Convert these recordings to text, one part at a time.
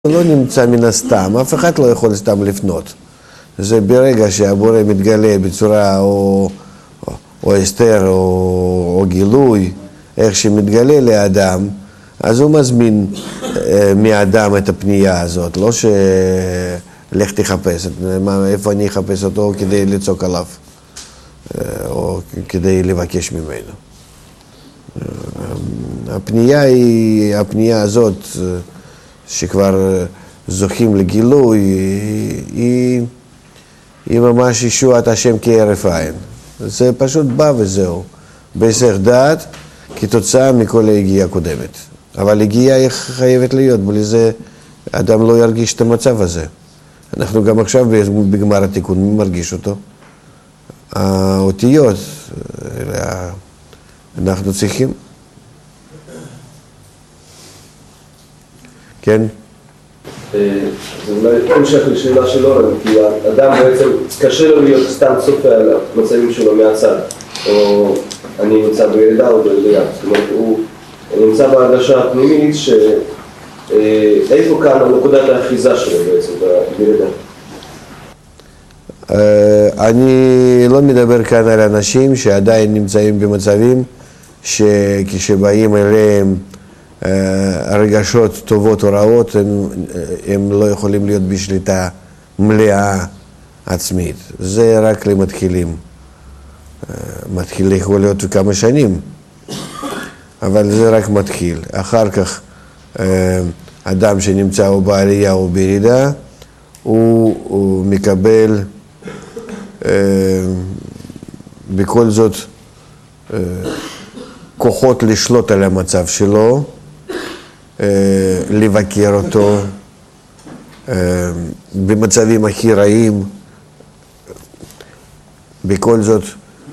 לא נמצא מן הסתם, אף אחד לא יכול סתם לפנות. זה ברגע שהבורא מתגלה בצורה או הסתר או גילוי, איך שמתגלה לאדם, אז הוא מזמין מאדם את הפנייה הזאת, לא שלך תחפש, איפה אני אחפש אותו כדי לצעוק עליו, או כדי לבקש ממנו. הפנייה הזאת, שכבר זוכים לגילוי, היא ממש ישועת השם כהרף עין. זה פשוט בא וזהו. בהיסח דעת, כתוצאה מכל ההגיעה הקודמת. אבל הגיעה היא חייבת להיות, בלי זה אדם לא ירגיש את המצב הזה. אנחנו גם עכשיו בגמר התיקון, מי מרגיש אותו? האותיות, אנחנו צריכים. כן? זה אולי המשך לשאלה של אורן, כי האדם בעצם קשה לו להיות סתם צופה על המצבים שלו מהצד, או אני נמצא בירידה או בעלייה, זאת אומרת הוא נמצא בהרגשה הפנימית שאיפה כאן נקודת האחיזה שלו בעצם בירידה. אני לא מדבר כאן על אנשים שעדיין נמצאים במצבים שכשבאים אליהם הרגשות טובות או רעות, הם לא יכולים להיות בשליטה מלאה עצמית. זה רק למתחילים. מתחיל יכול להיות כמה שנים, אבל זה רק מתחיל. אחר כך אדם שנמצא או בעלייה או בירידה, הוא מקבל בכל זאת כוחות לשלוט על המצב שלו, לבקר אותו במצבים הכי רעים, בכל זאת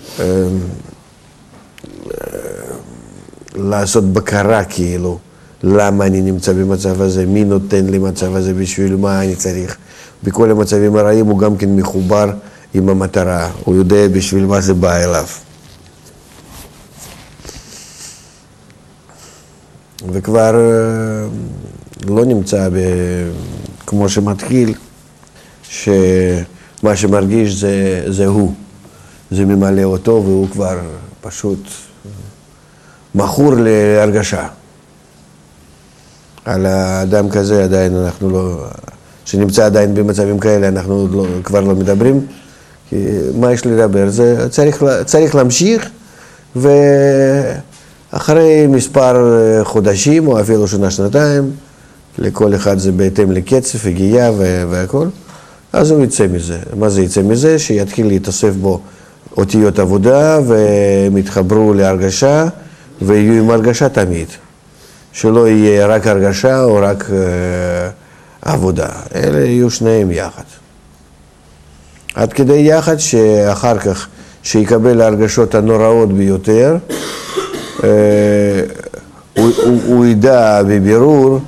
לעשות בקרה כאילו, למה אני נמצא במצב הזה, מי נותן לי מצב הזה, בשביל מה אני צריך. בכל המצבים הרעים הוא גם כן מחובר עם המטרה, הוא יודע בשביל מה זה בא אליו. וכבר לא נמצא כמו שמתחיל, שמה שמרגיש זה הוא, זה ממלא אותו, והוא כבר פשוט מכור להרגשה. על האדם כזה עדיין אנחנו לא, שנמצא עדיין במצבים כאלה, אנחנו כבר לא מדברים, כי מה יש לדבר? זה צריך להמשיך, אחרי מספר חודשים, או אפילו שנה-שנתיים, לכל אחד זה בהתאם לקצב, הגיעה והכל, אז הוא יצא מזה. מה זה יצא מזה? שיתחיל להתאסף בו אותיות עבודה, והם יתחברו להרגשה, ויהיו עם הרגשה תמיד. שלא יהיה רק הרגשה או רק עבודה. אלה יהיו שניהם יחד. עד כדי יחד שאחר כך, שיקבל ההרגשות הנוראות ביותר, הוא ידע בבירור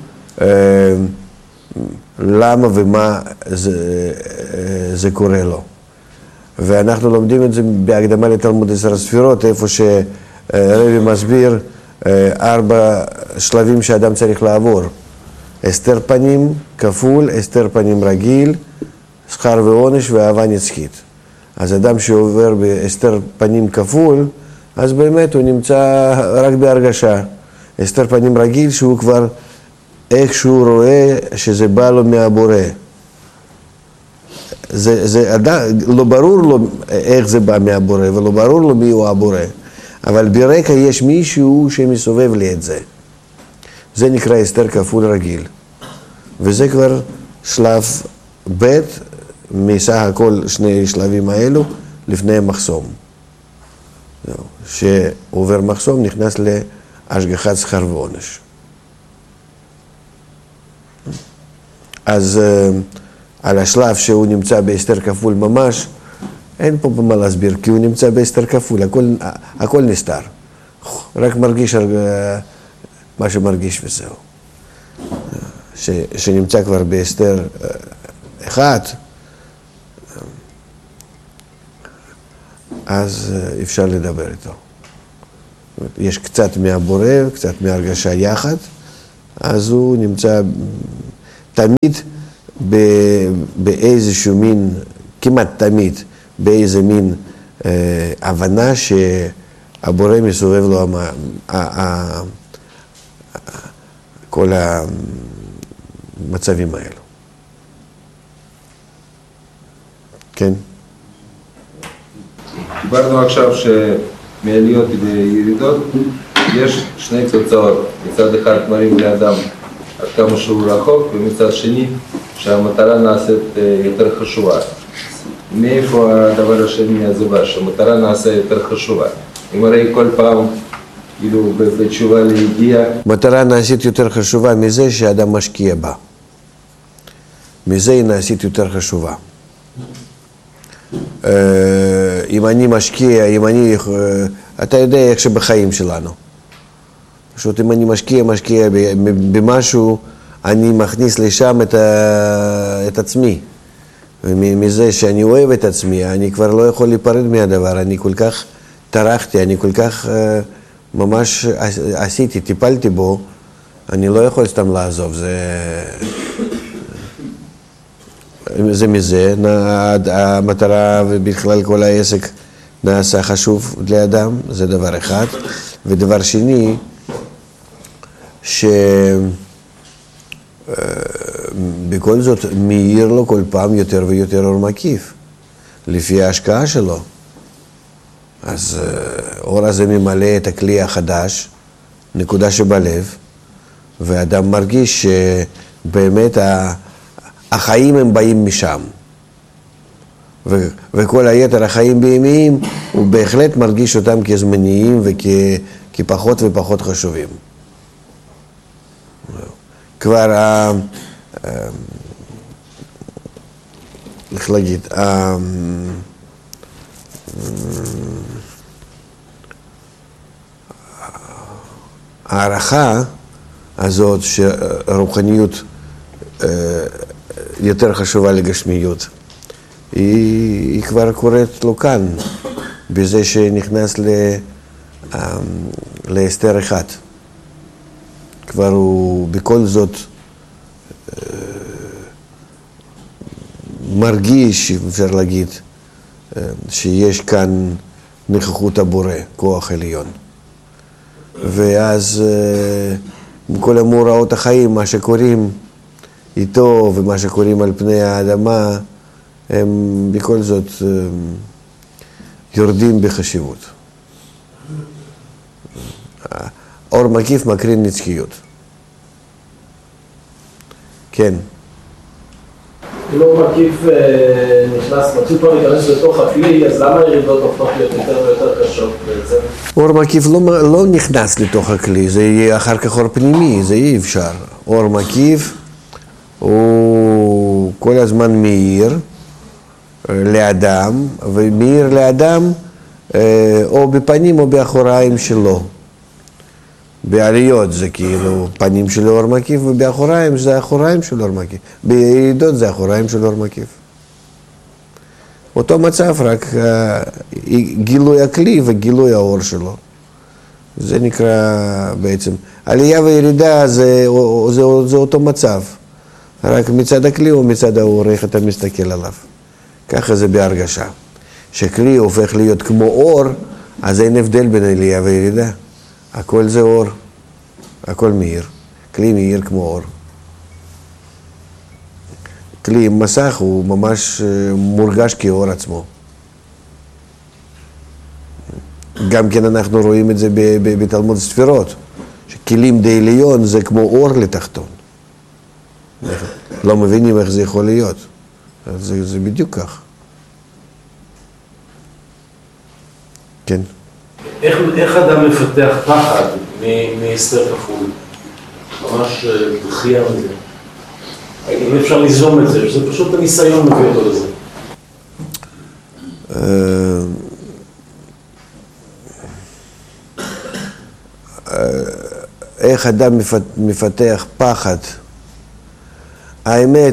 למה ומה זה קורה לו. ואנחנו לומדים את זה בהקדמה לתלמוד 10 הספירות, איפה שרבי מסביר 4 שלבים שאדם צריך לעבור. הסתר פנים כפול, הסתר פנים רגיל, שכר ועונש ואהבה נצחית. אז אדם שעובר בהסתר פנים כפול, אז באמת הוא נמצא רק בהרגשה. הסתר פנים רגיל שהוא כבר איכשהו רואה שזה בא לו מהבורא. זה לא ברור לו איך זה בא מהבורא, ולא ברור לו מי הוא הבורא. אבל ברקע יש מישהו שמסובב לי את זה. זה נקרא הסתר כפול רגיל. וזה כבר שלב ב' מסך הכל שני שלבים האלו לפני המחסום. שעובר מחסום נכנס להשגחת שכר ועונש. אז על השלב שהוא נמצא בהסתר כפול ממש, אין פה במה להסביר, כי הוא נמצא בהסתר כפול, הכל נסתר. רק מרגיש מה שמרגיש וזהו. שנמצא כבר בהסתר אחד, אז אפשר לדבר איתו. יש קצת מהבורא, קצת מהרגשה יחד, אז הוא נמצא תמיד באיזשהו מין, כמעט תמיד, באיזה מין הבנה שהבורא מסובב לו כל המצבים האלו. כן? דיברנו עכשיו שמעליות וירידות יש שני תוצאות. מצד אחד מראים לאדם עד כמה שהוא רחוק, ומצד שני שהמטרה נעשית יותר חשובה. מאיפה הדבר השני הזה בא, שהמטרה נעשה יותר חשובה? אם הרי כל פעם, כאילו בתשובה לידיעה... מטרה נעשית יותר חשובה מזה שאדם משקיע בה. מזה היא נעשית יותר חשובה. אם אני משקיע, אתה יודע איך שבחיים שלנו. פשוט אם אני משקיע במשהו, אני מכניס לשם את עצמי. ומזה שאני אוהב את עצמי, אני כבר לא יכול להיפרד מהדבר. אני כל כך טרחתי, אני כל כך ממש עשיתי, טיפלתי בו, אני לא יכול סתם לעזוב. זה מזה, המטרה ובכלל כל העסק נעשה חשוב לאדם, זה דבר אחד. ודבר שני, שבכל זאת מאיר לו כל פעם יותר ויותר אור מקיף, לפי ההשקעה שלו. אז האור הזה ממלא את הכלי החדש, נקודה שבלב, ואדם מרגיש שבאמת החיים הם באים משם. וכל היתר החיים בימיים, הוא בהחלט מרגיש אותם כזמניים וכפחות ופחות חשובים. כבר, איך להגיד, הערכה הזאת שרוחניות יותר חשובה לגשמיות, היא כבר קורית לו כאן, בזה שנכנס להסתר אחד. כבר הוא בכל זאת מרגיש, אפשר להגיד, שיש כאן נוכחות הבורא, כוח עליון. ואז כל המאורעות החיים, מה שקוראים איתו ומה שקוראים על פני האדמה, הם בכל זאת יורדים בחשיבות. אור מקיף מקרין נצחיות. כן. אם אור מקיף מתחיל פה להיכנס לתוך הכלי, אז למה הירידות הופכות להיות יותר ויותר קשות בעצם? אור מקיף לא נכנס לתוך הכלי, זה יהיה אחר כך אור פנימי, זה אי אפשר. אור מקיף הוא כל הזמן מאיר לאדם, ומאיר לאדם או בפנים או באחוריים שלו. בעליות זה כאילו פנים של אור מקיף, ובאחוריים זה האחוריים של אור מקיף. בירידות זה האחוריים של אור מקיף. אותו מצב, רק גילוי הכלי וגילוי האור שלו. זה נקרא בעצם, עלייה וירידה זה אותו מצב. רק מצד הכלי או מצד האור, איך אתה מסתכל עליו. ככה זה בהרגשה. שכלי הופך להיות כמו אור, אז אין הבדל בין עלייה וירידה. הכל זה אור, הכל מאיר. כלי מאיר כמו אור. כלי עם מסך הוא ממש מורגש כאור עצמו. גם כן אנחנו רואים את זה בתלמוד ספירות, שכלים די עליון זה כמו אור לתחתון. לא מבינים איך זה יכול להיות. זה בדיוק כך. כן. איך אדם מפתח פחד מהסתר כפול? ממש דחייה מזה. אם אפשר ליזום את זה, זה פשוט הניסיון מביא אותו לזה. איך אדם מפתח פחד? האמת,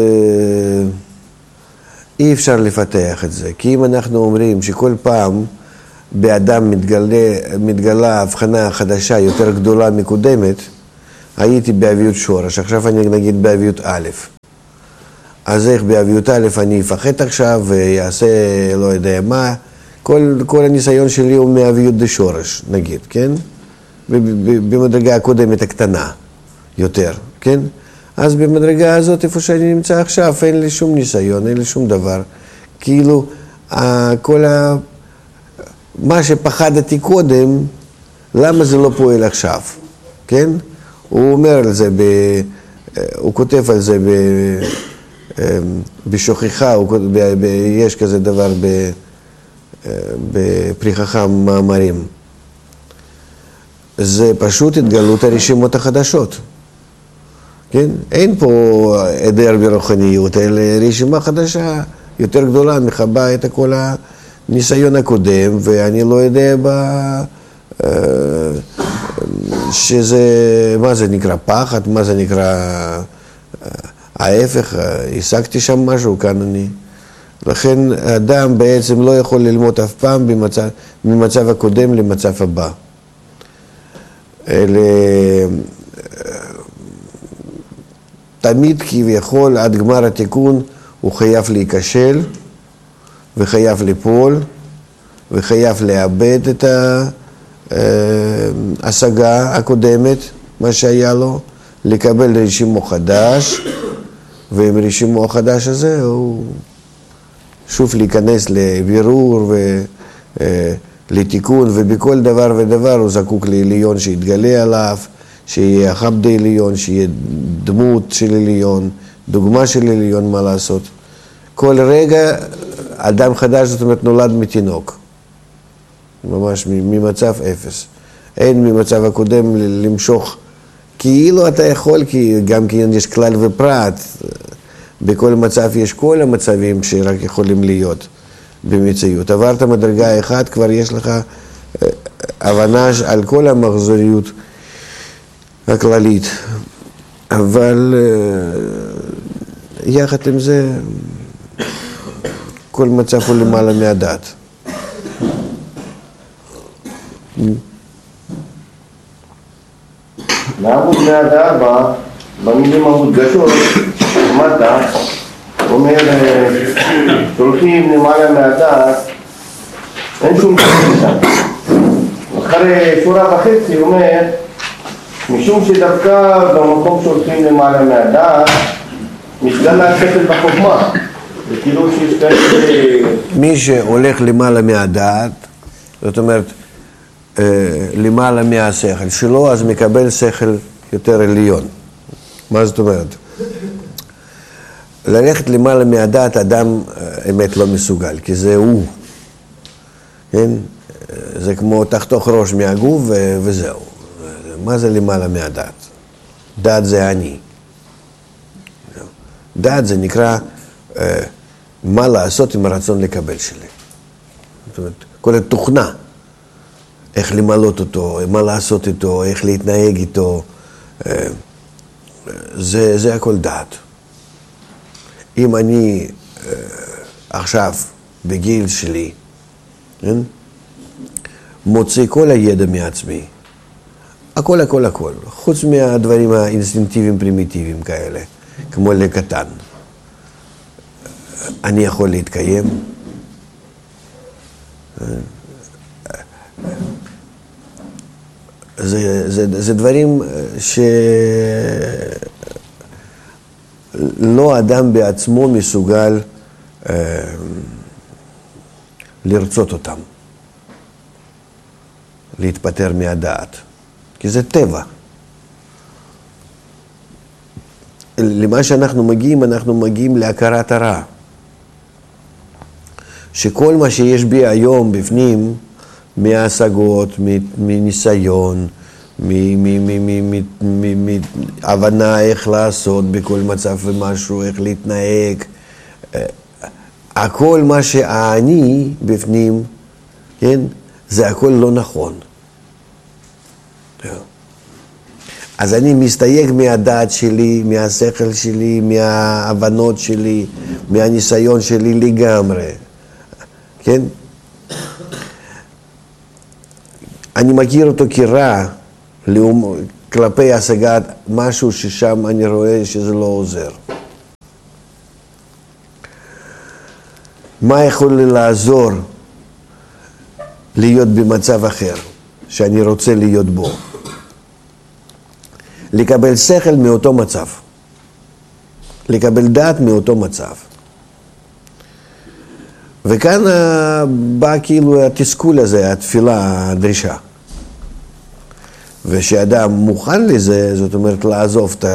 אי אפשר לפתח את זה, כי אם אנחנו אומרים שכל פעם באדם מתגלה הבחנה חדשה יותר גדולה מקודמת, הייתי באביות שורש, עכשיו אני נגיד באביות א'. אז איך באביות א' אני אפחד עכשיו ויעשה לא יודע מה, כל הניסיון שלי הוא מאביות דשורש, נגיד, כן? במדרגה הקודמת הקטנה יותר, כן? אז במדרגה הזאת, איפה שאני נמצא עכשיו, אין לי שום ניסיון, אין לי שום דבר. כאילו, מה שפחדתי קודם, למה זה לא פועל עכשיו, כן? הוא אומר על זה, הוא כותב על זה בשוכחה, יש כזה דבר בפרי חכם מאמרים. זה פשוט התגלות הרשימות החדשות. כן? אין פה היעדר ברוחניות, אלא רשימה חדשה יותר גדולה, מחבה את כל הניסיון הקודם, ואני לא יודע שזה, מה זה נקרא פחד, מה זה נקרא ההפך, השגתי שם משהו, כאן אני. לכן האדם בעצם לא יכול ללמוד אף פעם ממצב הקודם למצב הבא. תמיד כביכול עד גמר התיקון הוא חייב להיכשל וחייב ליפול וחייב לאבד את ההשגה הקודמת, מה שהיה לו, לקבל רשימו חדש, ועם רשימו החדש הזה הוא שוב להיכנס לבירור ולתיקון, ובכל דבר ודבר הוא זקוק לעליון שיתגלה עליו, שיהיה חבד עליון, שיהיה דמות של עליון, דוגמה של עליון, מה לעשות. כל רגע אדם חדש, זאת אומרת, נולד מתינוק, ממש ממצב אפס. אין ממצב הקודם למשוך, כאילו אתה יכול, כי גם כי יש כלל ופרט, בכל מצב יש כל המצבים שרק יכולים להיות במציאות. עברת מדרגה אחת, כבר יש לך הבנה על כל המחזוריות הכללית, אבל יחד עם זה כל מצב הוא למעלה מהדעת. לעבוד מהדעת במילים המודגשות, למטה, אומר, שולחים למעלה מהדעת, אין שום דבר. אחרי שורה וחצי הוא אומר, משום שדווקא במקום שהולכים למעלה מהדעת, מתגלה השכל בחוכמה. זה כאילו שיש כאלה... מי שהולך למעלה מהדעת, זאת אומרת, למעלה מהשכל שלו, אז מקבל שכל יותר עליון. מה זאת אומרת? ללכת למעלה מהדעת, אדם אמת לא מסוגל, כי זה הוא. כן? זה כמו תחתוך ראש מהגוף וזהו. מה זה למעלה מהדעת? דעת זה אני. דעת זה נקרא מה לעשות עם הרצון לקבל שלי. זאת אומרת, כל התוכנה, איך למלות אותו, מה לעשות איתו, איך להתנהג איתו, זה הכל דעת. אם אני עכשיו בגיל שלי, כן? מוציא כל הידע מעצמי, הכל, חוץ מהדברים האינסטינקטיביים פרימיטיביים כאלה, כמו לקטן. אני יכול להתקיים. זה דברים שלא אדם בעצמו מסוגל לרצות אותם, להתפטר מהדעת, כי זה טבע. למה שאנחנו מגיעים להכרת הרע. שכל מה שיש בי היום בפנים, מהשגות, מניסיון, מהבנה איך לעשות בכל מצב ומשהו, איך להתנהג, הכל מה שאני בפנים, כן, זה הכל לא נכון. אז אני מסתייג מהדעת שלי, מהשכל שלי, מההבנות שלי, מהניסיון שלי לגמרי. כן? אני מכיר אותו כרע, כלפי השגת משהו ששם אני רואה שזה לא עוזר. מה יכול לי לעזור להיות במצב אחר, שאני רוצה להיות בו? לקבל שכל מאותו מצב. לקבל דעת מאותו מצב. וכאן בא כאילו התסכול הזה, התפילה, הדרישה. ושאדם מוכן לזה, זאת אומרת לעזוב את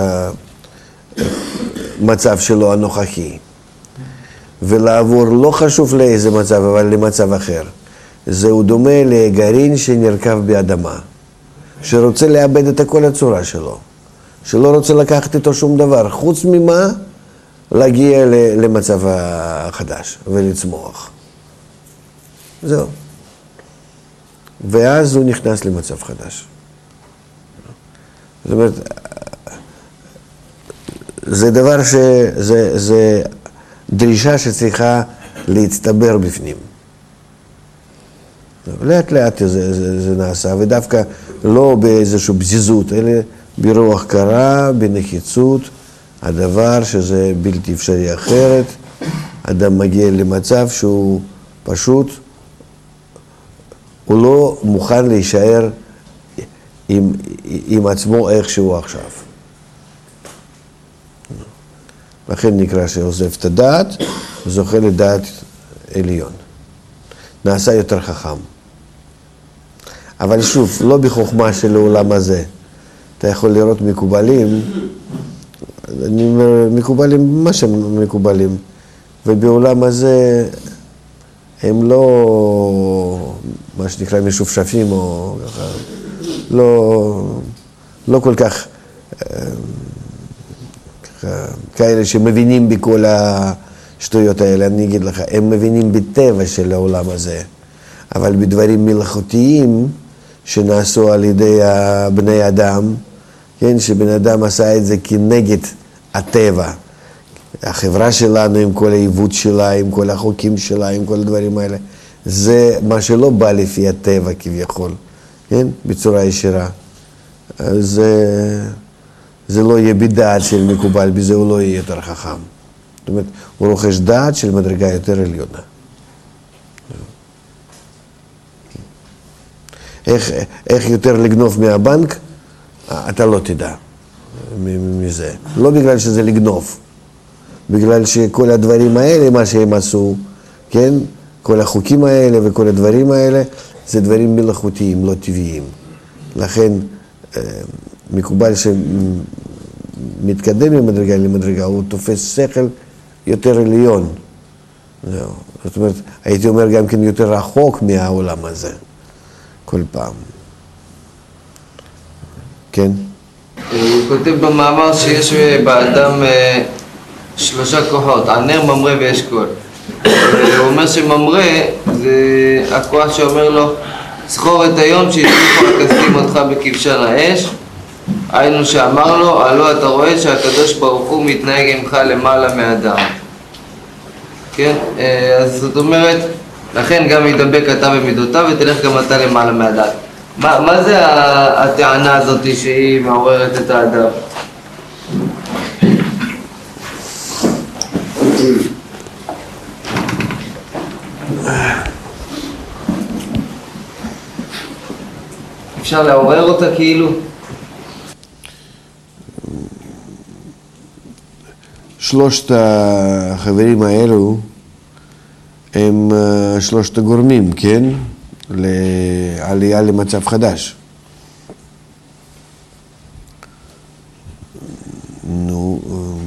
המצב שלו הנוכחי. ולעבור לא חשוב לאיזה מצב, אבל למצב אחר. זהו דומה לגרעין שנרכב באדמה, שרוצה לאבד את כל הצורה שלו, שלא רוצה לקחת איתו שום דבר, חוץ ממה להגיע למצב החדש ולצמוח. זהו. ואז הוא נכנס למצב חדש. זאת אומרת, זה דבר זה דרישה שצריכה להצטבר בפנים. לאט לאט זה נעשה, ודווקא לא באיזושהי בזיזות, אלא ברוח קרה, בנחיצות, הדבר שזה בלתי אפשרי אחרת, אדם מגיע למצב שהוא פשוט, הוא לא מוכן להישאר עם עצמו איך שהוא עכשיו. לכן נקרא שעוזב את הדעת, זוכה לדעת עליון. נעשה יותר חכם. אבל שוב, לא בחוכמה של העולם הזה. אתה יכול לראות מקובלים, אני אומר, מקובלים, מה שהם מקובלים, ובעולם הזה הם לא, מה שנקרא, משופשפים או ככה, לא כל כך כאלה שמבינים בכל השטויות האלה. אני אגיד לך, הם מבינים בטבע של העולם הזה, אבל בדברים מלאכותיים שנעשו על ידי בני אדם, כן, שבן אדם עשה את זה כנגד הטבע. החברה שלנו עם כל העיוות שלה, עם כל החוקים שלה, עם כל הדברים האלה, זה מה שלא בא לפי הטבע כביכול, כן, בצורה ישירה. אז זה לא יהיה בדעת של מקובל, בזה הוא לא יהיה יותר חכם. זאת אומרת, הוא רוכש דעת של מדרגה יותר עליונה. איך יותר לגנוב מהבנק, אתה לא תדע מזה. לא בגלל שזה לגנוב, בגלל שכל הדברים האלה, מה שהם עשו, כן? כל החוקים האלה וכל הדברים האלה, זה דברים מלאכותיים, לא טבעיים. לכן, מקובל שמתקדם ממדרגה למדרגה, הוא תופס שכל יותר עליון. זהו. זאת אומרת, הייתי אומר גם כן יותר רחוק מהעולם הזה, כל פעם. כן? הוא כותב במאמר שיש באדם 3 כוחות, ענר, ממרא ואשכול. הוא אומר שממרא זה הכוח שאומר לו, זכור את היום שהצליחו הכסים אותך בכבשן האש, היינו שאמר לו, הלא אתה רואה שהקדוש ברוך הוא מתנהג עמך למעלה מאדם. כן? אז זאת אומרת, לכן גם ידבק אתה במידותיו ותלך גם אתה למעלה מאדם. מה זה הטענה הזאת שהיא מעוררת את האדם? אפשר לעורר אותה כאילו? שלושת החברים האלו הם שלושת הגורמים, כן? לעלייה למצב חדש. נו,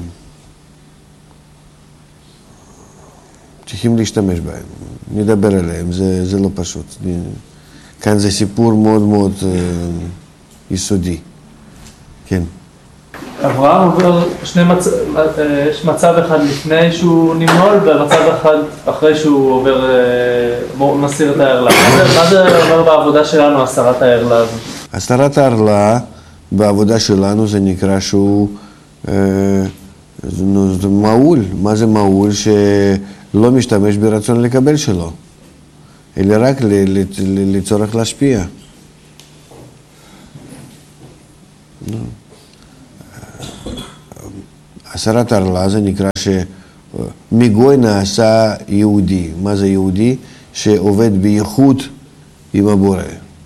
צריכים להשתמש בהם, נדבר עליהם, זה לא פשוט. כאן זה סיפור מאוד מאוד יסודי. כן. אברהם עובר יש מצב אחד לפני שהוא נמול, ומצב אחד אחרי שהוא עובר, מסיר את הערלה. מה זה אומר בעבודה שלנו, הסרת הערלה הזאת? הסרת הערלה בעבודה שלנו זה נקרא שהוא זה מעול. מה זה מעול? שלא משתמש ברצון לקבל שלו, אלא רק לצורך להשפיע. הסרת הרלה זה נקרא שמגוי נעשה יהודי. מה זה יהודי? שעובד בייחוד עם הבורא.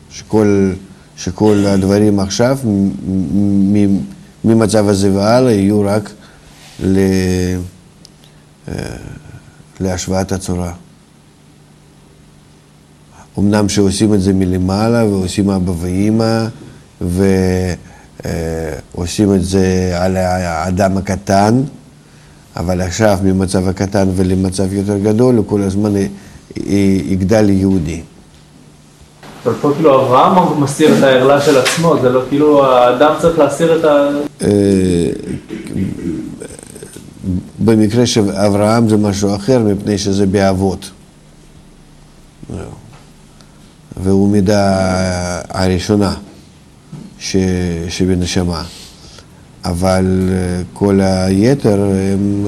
שכל הדברים עכשיו ממצב הזה והלאה יהיו רק להשוואת הצורה. אמנם שעושים את זה מלמעלה ועושים אבא ואמא ועושים את זה על האדם הקטן, אבל עכשיו ממצב הקטן ולמצב יותר גדול הוא כל הזמן יגדל יהודי. אבל פה כאילו אברהם מסיר את הערלה של עצמו, זה לא כאילו האדם צריך להסיר את ה... במקרה של אברהם זה משהו אחר מפני שזה באבות. והוא מידה הראשונה שבנשמה. אבל כל היתר הם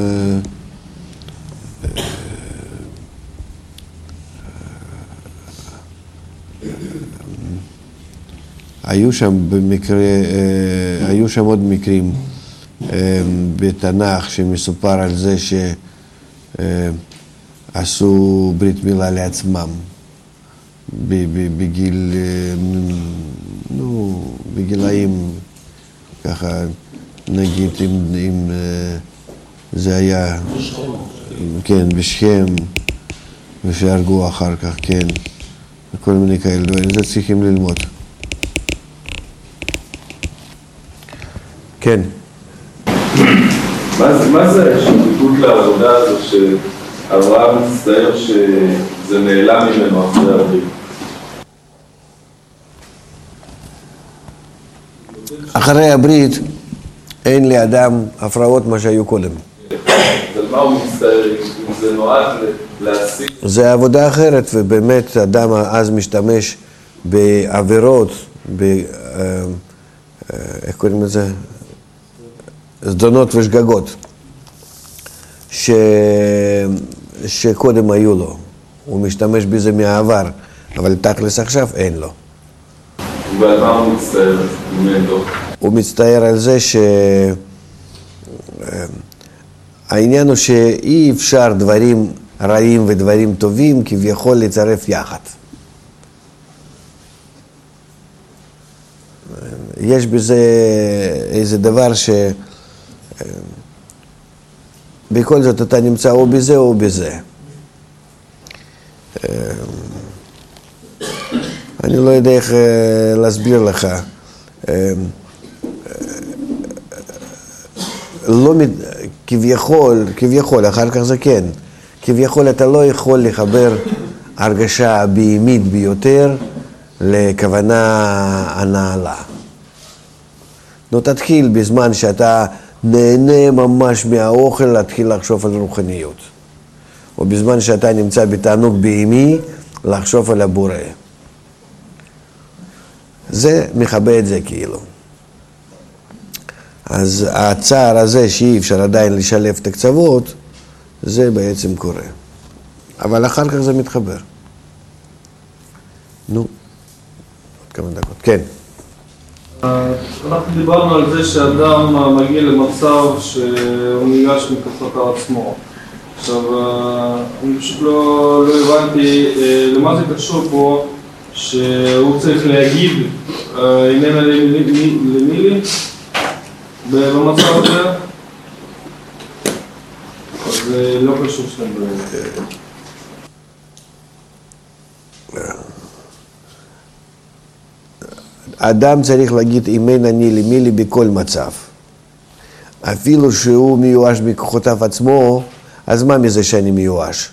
היו שם עוד מקרים בתנ"ך שמסופר על זה שעשו ברית מילה לעצמם בגילאים ככה, נגיד אם זה היה, כן, בשכם ושהרגו אחר כך, כן, וכל מיני כאלה דברים, זה צריכים ללמוד. כן. מה זה השתתפות לעבודה הזו שאברהם מצטער שזה נעלם ממנו אחרי הברית? אחרי הברית אין לאדם הפרעות מה שהיו קודם. אז מה הוא מצטער? אם זה נועד להשיג? זה עבודה אחרת, ובאמת אדם אז משתמש בעבירות, איך קוראים לזה? זדונות ושגגות שקודם היו לו. הוא משתמש בזה מהעבר, אבל תכלס עכשיו אין לו. ועל מה הוא מצטער? הוא מצטער על זה העניין הוא שאי אפשר דברים רעים ודברים טובים כביכול לצרף יחד. יש בזה איזה דבר בכל זאת אתה נמצא או בזה או בזה. אני לא יודע איך להסביר לך. לא, כביכול, אחר כך זה כן. כביכול אתה לא יכול לחבר הרגשה בהימית ביותר לכוונה הנעלה. נו, תתחיל בזמן שאתה נהנה ממש מהאוכל להתחיל לחשוב על רוחניות. או בזמן שאתה נמצא בתענוג בהימי, לחשוב על הבורא. זה מכבה את זה כאילו. אז הצער הזה שאי אפשר עדיין לשלב את הקצוות, זה בעצם קורה. אבל אחר כך זה מתחבר. נו, עוד כמה דקות. כן. אנחנו דיברנו על זה שאדם מגיע למצב שהוא ניגש מכוחות עצמו. עכשיו, אני פשוט לא הבנתי למה זה קשור פה שהוא צריך להגיד איננה למילי במצב הזה, אז זה לא קשור שאתם דברים. אדם צריך להגיד אימן אני למילי בכל מצב. אפילו שהוא מיואש מכוחותיו עצמו, אז מה מזה שאני מיואש?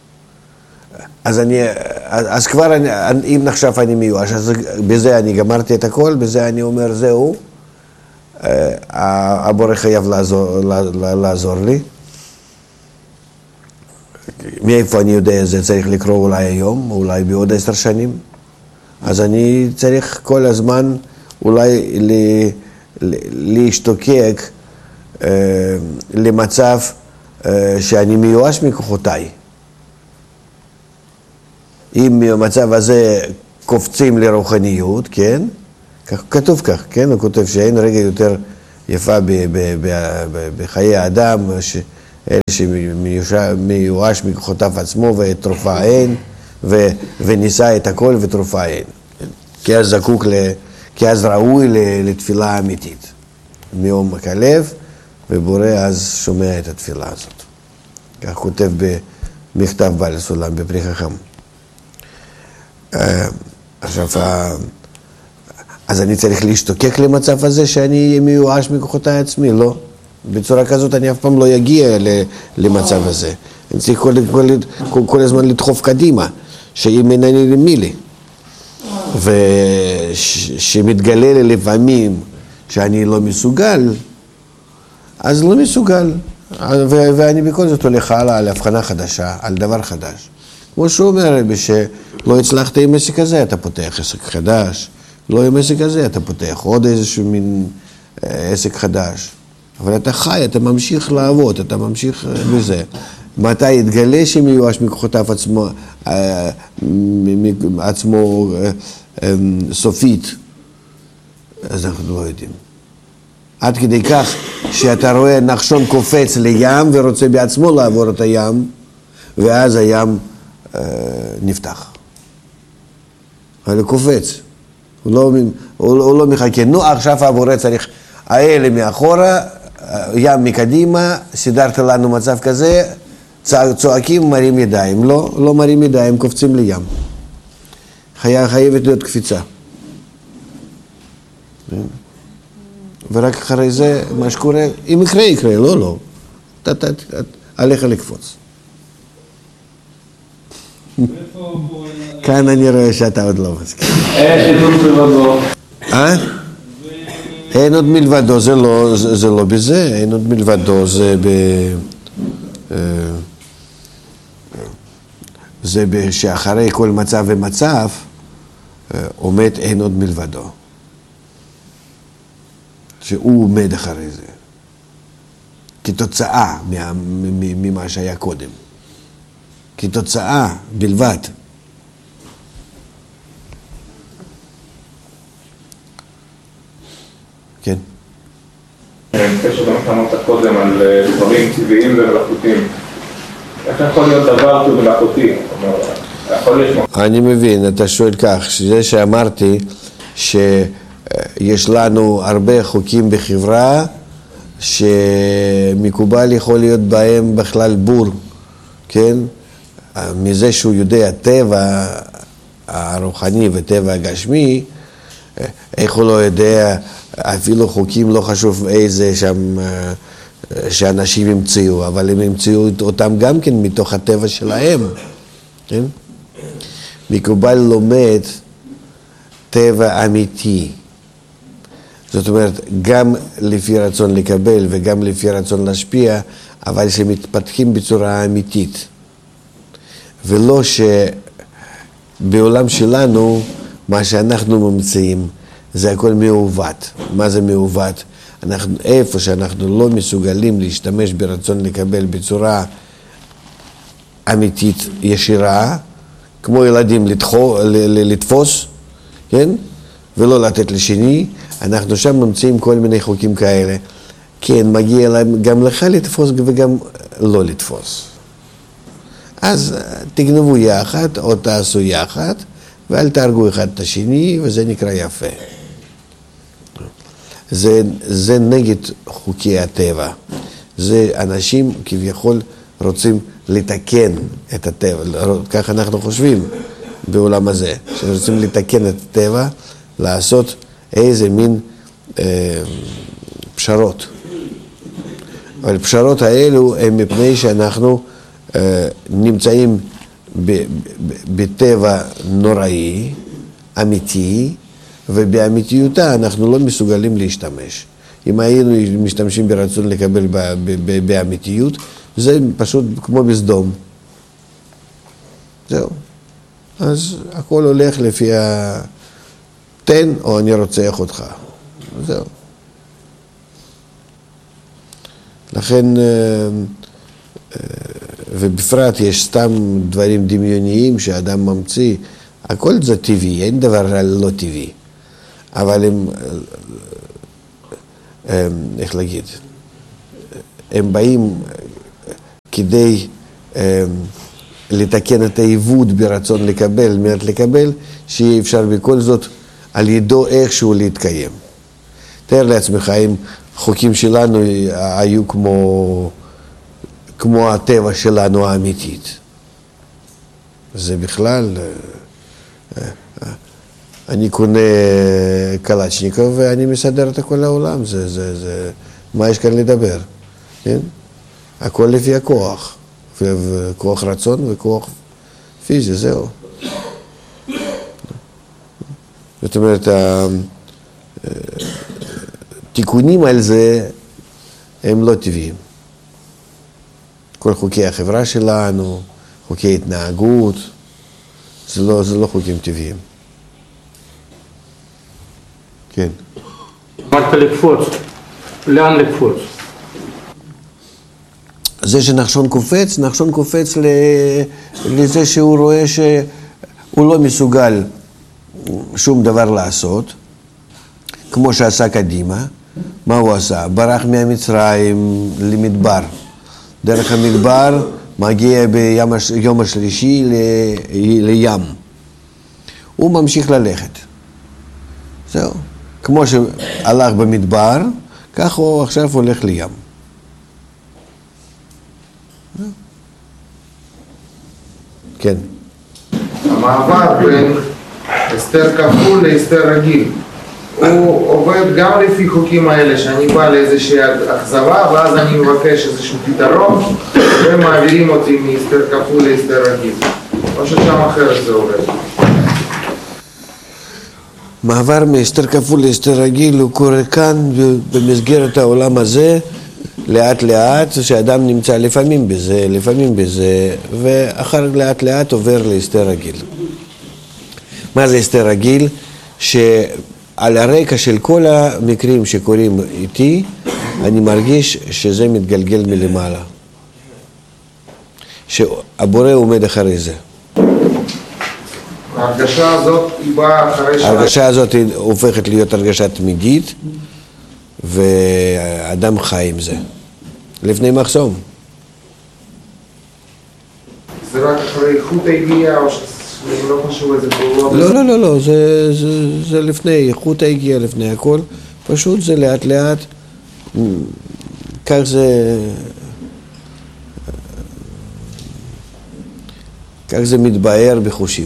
אז כבר אם נחשב אני מיואש, אז בזה אני גמרתי את הכל, בזה אני אומר זהו, הבורא חייב לעזור לי. מאיפה אני יודע זה צריך לקרוא אולי היום, אולי בעוד 10 שנים. אז אני צריך כל הזמן אולי להשתוקק למצב שאני מיואש מכוחותיי. אם במצב הזה קופצים לרוחניות, כן? כתוב כך, כן? הוא כותב שאין רגע יותר יפה בחיי האדם, אלה שמיואש מכוחותיו עצמו ותרופה אין, וניסה את הכל ותרופה אין. כי אז ראוי לתפילה אמיתית. מעומק הלב, ובורא אז שומע את התפילה הזאת. כך כותב במכתב בעל סולם, בפרי חכם. עכשיו, אז אני צריך להשתוקק למצב הזה שאני אהיה מיואש מכוחותיי עצמי, לא. בצורה כזאת אני אף פעם לא אגיע למצב הזה. אני צריך כל הזמן לדחוף קדימה, שאם אינני למי לי. ושמתגלה לי לפעמים שאני לא מסוגל, אז לא מסוגל. ואני בכל זאת הולך הלאה על הבחנה חדשה, על דבר חדש. כמו שהוא אומר, שלא הצלחת עם עסק הזה, אתה פותח עסק חדש. לא עם עסק הזה, אתה פותח עוד איזשהו מין עסק חדש. אבל אתה חי, אתה ממשיך לעבוד, אתה ממשיך בזה. מתי יתגלה שמיואש מכוחותיו עצמו סופית, אז אנחנו לא יודעים. עד כדי כך שאתה רואה נחשון קופץ לים ורוצה בעצמו לעבור את הים, ואז הים נפתח. אבל הוא קופץ. הוא לא מחכה. נו, עכשיו הבורא צריך, האלה מאחורה, ים מקדימה, סידרת לנו מצב כזה, צועקים, מרים ידיים. לא מרים ידיים, קופצים לים. חייבת להיות קפיצה. ורק אחרי זה, מה שקורה, אם יקרה, יקרה, לא. עליך לקפוץ. כאן אני רואה שאתה עוד לא מסכים. אין עוד מלבדו. אין עוד מלבדו, זה לא בזה, אין עוד מלבדו, זה שאחרי כל מצב ומצב עומד אין עוד מלבדו. שהוא עומד אחרי זה. כתוצאה ממה שהיה קודם. כתוצאה בלבד. כן. קשר גם אתה אמרת קודם על דברים טבעיים ומלאכותיים. איך יכול להיות דבר שהוא מלאכותי? אני מבין, אתה שואל כך, שזה שאמרתי שיש לנו הרבה חוקים בחברה שמקובל יכול להיות בהם בכלל בור, כן? מזה שהוא יודע טבע הרוחני וטבע הגשמי, איך הוא לא יודע אפילו חוקים לא חשוב איזה שם שאנשים המציאו, אבל הם המציאו אותם גם כן מתוך הטבע שלהם, כן? מקובל לומד טבע אמיתי. זאת אומרת, גם לפי רצון לקבל וגם לפי רצון להשפיע, אבל שמתפתחים בצורה אמיתית. ולא שבעולם שלנו, מה שאנחנו ממציאים, זה הכל מעוות. מה זה מעוות? איפה שאנחנו לא מסוגלים להשתמש ברצון לקבל בצורה אמיתית ישירה, כמו ילדים לתפוס, כן? ולא לתת לשני, אנחנו שם ממציאים כל מיני חוקים כאלה. כן, מגיע להם גם לך לתפוס וגם לא לתפוס. אז תגנבו יחד או תעשו יחד, ואל תהרגו אחד את השני, וזה נקרא יפה. זה נגד חוקי הטבע. זה אנשים כביכול רוצים לתקן את הטבע. כך אנחנו חושבים בעולם הזה, שרוצים לתקן את הטבע, לעשות איזה מין פשרות. אבל פשרות האלו הם מפני שאנחנו נמצאים בטבע נוראי, אמיתי, ובאמיתיותה אנחנו לא מסוגלים להשתמש. אם היינו משתמשים ברצון לקבל באמיתיות, זה פשוט כמו בסדום. זהו. אז הכל הולך לפי תן או אני רוצח אותך. זהו. לכן, ובפרט יש סתם דברים דמיוניים שאדם ממציא, הכל זה טבעי, אין דבר לא טבעי. אבל איך להגיד, הם באים כדי לתקן את העיוות ברצון לקבל, מעט לקבל, שיהיה אפשר בכל זאת על ידו איכשהו להתקיים. תאר לעצמך, אם חוקים שלנו היו כמו הטבע שלנו האמיתית. זה בכלל, אני קונה קלצ'ניקוב ואני מסדר את כל העולם, מה יש כאן לדבר? כן? הכל לפי הכוח, וכוח רצון וכוח פיזי, זהו. זאת אומרת, התיקונים על זה הם לא טבעיים. כל חוקי החברה שלנו, חוקי התנהגות, זה לא חוקים טבעיים. כן. אמרת לקפוץ, לאן לקפוץ? זה שנחשון קופץ לזה שהוא רואה שהוא לא מסוגל שום דבר לעשות, כמו שעשה קדימה. מה הוא עשה? ברח מהמצרים למדבר. דרך המדבר מגיע ביום השלישי לים. הוא ממשיך ללכת. זהו. כמו שהלך במדבר, כך הוא עכשיו הולך לים. כן. המעבר בין הסתר כפול להסתר רגיל, הוא עובד גם לפי חוקים האלה, שאני בא לאיזושהי אכזבה ואז אני מבקש איזשהו פתרון ומעבירים אותי מהסתר כפול להסתר רגיל, או ששם אחרת זה עובד. מעבר מהסתר כפול להסתר רגיל הוא קורה כאן במסגרת העולם הזה, לאט לאט, שאדם נמצא לפעמים בזה, ואחר לאט לאט עובר להסתר רגיל. מה זה הסתר רגיל? שעל הרקע של כל המקרים שקורים איתי, אני מרגיש שזה מתגלגל מלמעלה. שהבורא עומד אחרי זה. ההרגשה הזאת היא באה אחרי ההרגשה הזאת הופכת להיות הרגשה תמידית, ואדם חי עם זה. לפני מחסום. זה רק אחרי איכות הגיעה, או שזה לא חשוב איזה פעולות? לא, זה לפני, איכות הגיעה לפני הכל. פשוט זה לאט לאט, כך זה מתבהר בחושים.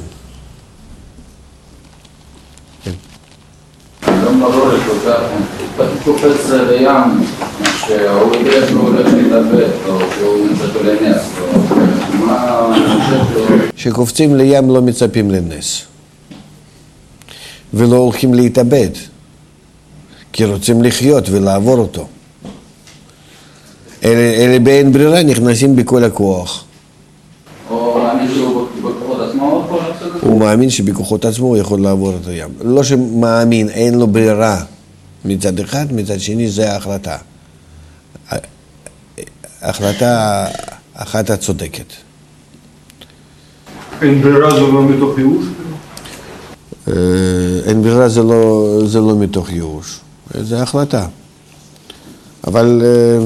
לא ברור לי כל כך, קופץ לים, שהוא יודע שהוא הולך להתאבד, או שהוא מצפה לנס, מה חושב לו? שקופצים לים לא מצפים לנס, ולא הולכים להתאבד, כי רוצים לחיות ולעבור אותו. אלה באין ברירה נכנסים בכל הכוח. או מאמין שהוא בכוחות עצמו יכול לעשות את זה? הוא מאמין שבכוחות עצמו הוא יכול לעבור את הים. לא שמאמין, אין לו ברירה מצד אחד, מצד שני זה ההחלטה. ההחלטה אחת הצודקת. אין ברירה זה לא מתוך ייאוש? אין ברירה זה לא מתוך ייאוש, זה החלטה. אבל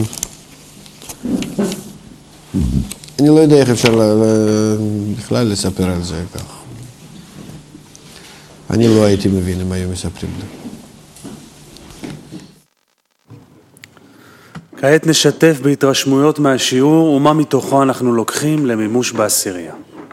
אני לא יודע איך אפשר בכלל לספר על זה כך. אני לא הייתי מבין אם היו מספרים לי. כעת נשתף בהתרשמויות מהשיעור ומה מתוכו אנחנו לוקחים למימוש בעשירייה.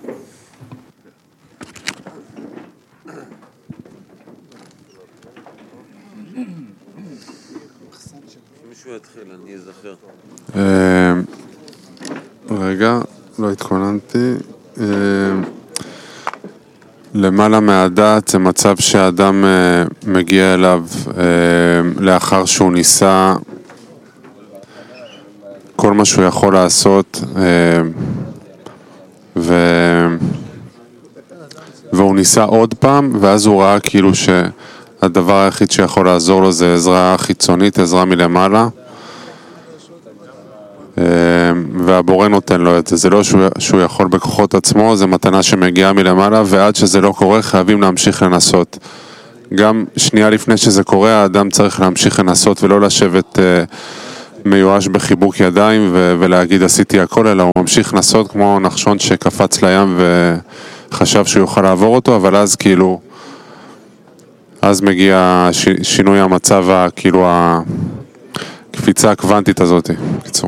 רגע, לא התכוננתי. למעלה מהדעת זה מצב שהאדם מגיע אליו לאחר שהוא ניסה כל מה שהוא יכול לעשות, והוא ניסה עוד פעם, ואז הוא ראה כאילו שהדבר היחיד שיכול לעזור לו זה עזרה חיצונית, עזרה מלמעלה, והבורא נותן לו את זה. זה לא שהוא יכול בכוחות עצמו, זה מתנה שמגיעה מלמעלה, ועד שזה לא קורה חייבים להמשיך לנסות. גם שנייה לפני שזה קורה, האדם צריך להמשיך לנסות ולא לשבת מיואש בחיבוק ידיים ולהגיד עשיתי הכל, אלא הוא ממשיך לנסות כמו נחשון שקפץ לים וחשב שהוא יוכל לעבור אותו, אבל אז כאילו, אז מגיע שינוי המצב, כאילו הקפיצה הקוונטית הזאת, בקיצור.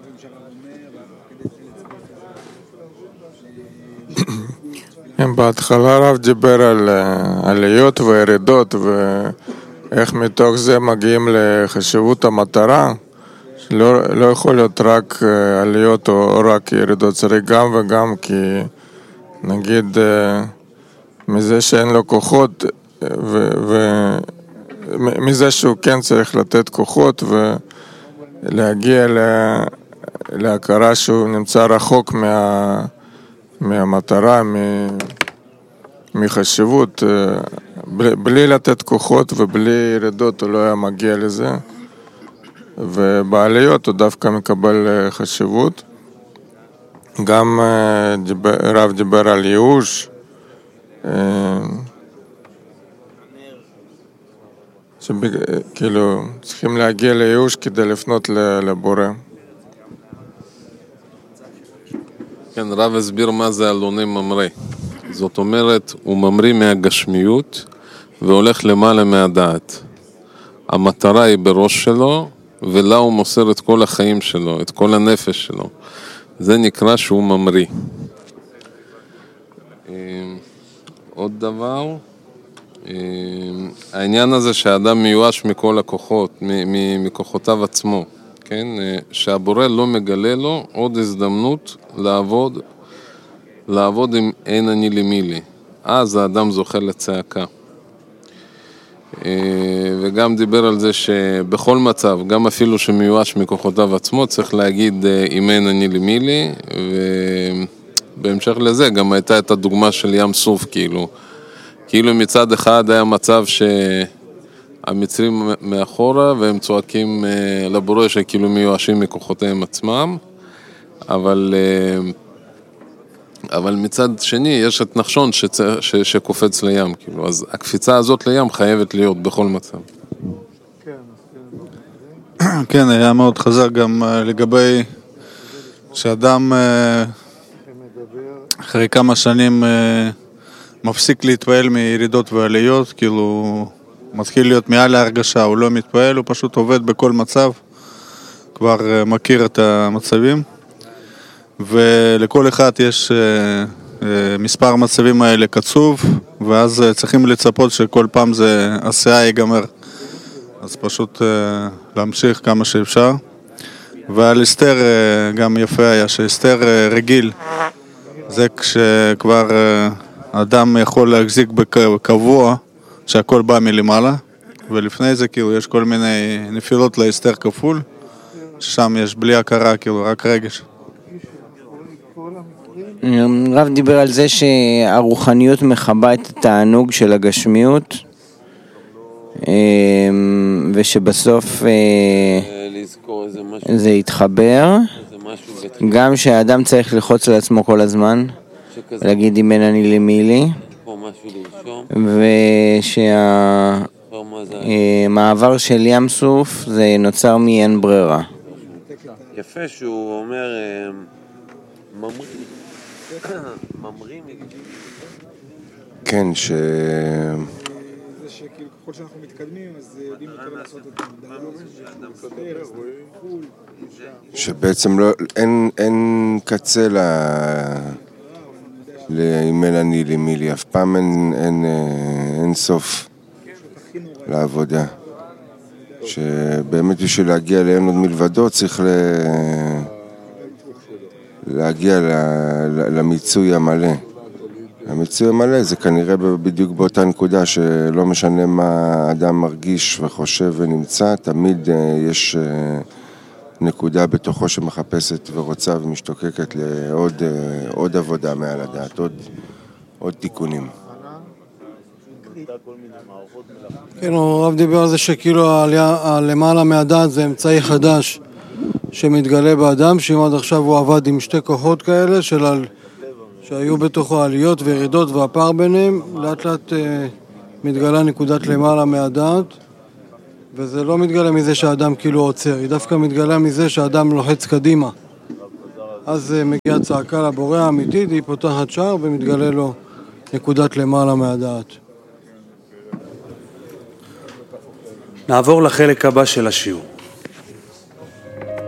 בהתחלה הרב דיבר על עליות וירידות ואיך מתוך זה מגיעים לחשיבות המטרה, לא יכול להיות רק עליות או רק ירידות, צריך גם וגם, כי נגיד מזה שאין לו כוחות ומזה שהוא כן צריך לתת כוחות ולהגיע להכרה שהוא נמצא רחוק מהמטרה, מחשיבות, בלי לתת כוחות ובלי ירידות הוא לא היה מגיע לזה, ובעליות הוא דווקא מקבל חשיבות. גם רב דיבר על ייאוש, כאילו צריכים להגיע לייאוש כדי לפנות לבורא. כן, רב הסביר מה זה אלוני ממריא. זאת אומרת, הוא ממריא מהגשמיות והולך למעלה מהדעת. המטרה היא בראש שלו, ולה הוא מוסר את כל החיים שלו, את כל הנפש שלו. זה נקרא שהוא ממריא. עוד דבר, העניין הזה שהאדם מיואש מכל הכוחות, מכוחותיו עצמו, כן? שהבורא לא מגלה לו עוד הזדמנות לעבוד עם אין אני לי מי לי. אז האדם זוכה לצעקה. וגם דיבר על זה שבכל מצב, גם אפילו שמיואש מכוחותיו עצמו, צריך להגיד אם אין אני לי מי לי, ובהמשך לזה גם הייתה את הדוגמה של ים סוף, כאילו מצד אחד היה מצב שהמצרים מאחורה והם צועקים לבורא שכאילו מיואשים מכוחותיהם עצמם, אבל מצד שני יש את נחשון שקופץ לים, כאילו, אז הקפיצה הזאת לים חייבת להיות בכל מצב. כן, היה מאוד חזק גם לגבי שאדם אחרי כמה שנים מפסיק להתפעל מירידות ועליות, כאילו מתחיל להיות מעל ההרגשה, הוא לא מתפעל, הוא פשוט עובד בכל מצב, כבר מכיר את המצבים, ולכל אחד יש מספר מצבים האלה קצוב, ואז צריכים לצפות שכל פעם זה עשייה ייגמר, אז פשוט להמשיך כמה שאפשר. ועל אסתר גם יפה היה שאסתר רגיל, זה כשכבר אדם יכול להחזיק בקבוע שהכל בא מלמעלה, ולפני זה כאילו יש כל מיני נפילות לאסתר כפול, ששם יש בלי הכרה, כאילו רק רגש. רב דיבר על זה שהרוחניות מחבה את התענוג של הגשמיות, ושבסוף זה יתחבר, גם שהאדם צריך ללחוץ על עצמו כל הזמן, להגיד אם אין אני למי לי, ושהמעבר של ים סוף זה נוצר מאין ברירה. יפה שהוא אומר ממרים. כן, זה שכאילו ככל שאנחנו מתקדמים אז יודעים יותר לעשות את זה. שבעצם אין קצה אם אין אני למי לי, אף פעם אין סוף לעבודה. שבאמת בשביל להגיע לאין עוד מלבדו צריך להגיע למיצוי המלא. המיצוי המלא זה כנראה בדיוק באותה נקודה שלא משנה מה האדם מרגיש וחושב ונמצא, תמיד יש נקודה בתוכו שמחפשת ורוצה ומשתוקקת לעוד עבודה מעל הדעת, עוד תיקונים. כן, הרב דיבר על זה שכאילו למעלה מהדעת זה אמצעי חדש שמתגלה באדם, שאם עד עכשיו הוא עבד עם שתי כוחות כאלה שהיו בתוכו עליות וירידות והפער ביניהם, לאט לאט מתגלה נקודת למעלה מהדעת, וזה לא מתגלה מזה שהאדם כאילו עוצר, היא דווקא מתגלה מזה שהאדם לוחץ קדימה. אז מגיעה צעקה לבורא האמיתית, היא פותחת שער ומתגלה לו נקודת למעלה מהדעת. נעבור לחלק הבא של השיעור.